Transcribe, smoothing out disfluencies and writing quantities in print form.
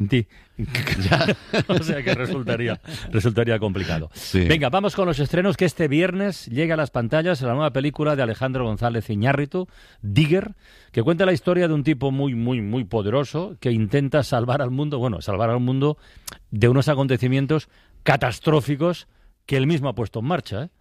ti. O sea que resultaría complicado. Sí. Venga, vamos con los estrenos, que este viernes llega a las pantallas la nueva película de Alejandro González Iñárritu, Digger, que cuenta la historia de un tipo muy, muy, muy poderoso que intenta salvar al mundo de unos acontecimientos catastróficos que él mismo ha puesto en marcha, ¿eh?